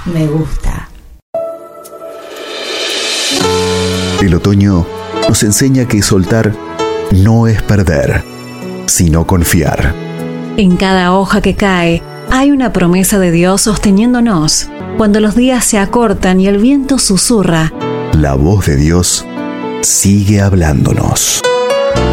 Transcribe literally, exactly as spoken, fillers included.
me gusta. El otoño nos enseña que soltar no es perder, sino confiar. En cada hoja que cae hay una promesa de Dios sosteniéndonos. Cuando los días se acortan y el viento susurra, la voz de Dios sigue hablándonos.